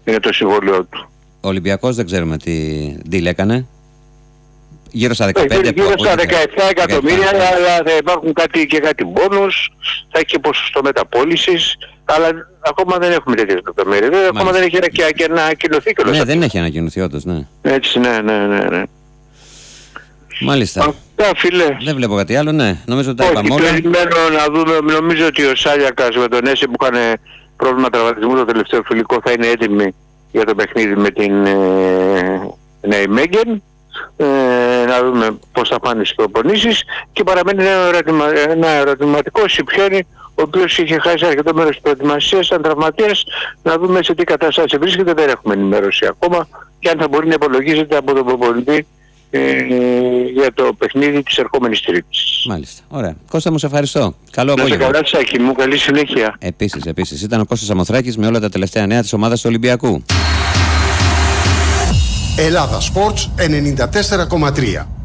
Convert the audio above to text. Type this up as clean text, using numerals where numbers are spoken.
είναι το συμβόλαιο του. Ο Ολυμπιακός δεν ξέρουμε τι deal έκανε. Γύρω στα 15. Γύρω στα 17 εκατομμύρια, αλλά θα υπάρχουν κάτι μπόνους, θα έχει και ποσοστό μεταπώλησης, αλλά ακόμα δεν έχουμε τέτοιες λεπτομέρειες. Ακόμα δεν έχει και ανακοινωθεί κιόλας. Ναι, δεν έχει ανακοινωθεί όντως, ναι. Έτσι, ναι. Μάλιστα. Αυτά, φίλε. Δεν βλέπω κάτι άλλο, ναι. Νομίζω ότι τα είπαμε όλα. Περιμένω να δούμε, νομίζω ότι ο Σάλιακας με τον Έση που είχαν πρόβλημα τραυματισμού το τελευταίο φιλικό θα είναι έτοιμοι για το παιχνίδι με την Νεϊμέγγεν. Να δούμε πώς θα πάνε στις προπονήσεις και παραμένει ένα ερωτηματικό Σιπιόνι, ο οποίος είχε χάσει αρκετό μέρος της προετοιμασίας σαν τραυματίας. Να δούμε σε τι κατάσταση βρίσκεται, δεν έχουμε ενημέρωση ακόμα και αν θα μπορεί να υπολογίζεται από τον προπονητή για το παιχνίδι της ερχόμενης Τρίτης. Μάλιστα. Ωραία. Κώστα μου, σε ευχαριστώ. Καλό απόγευμα. Να σε καλά, Σάκη μου. Καλή συνέχεια. Επίσης. Ήταν ο Κώστας Σαμοθράκης με όλα τα τελευταία νέα της ομάδας του Ολυμπιακού. Ελλάδα Sports 94,3.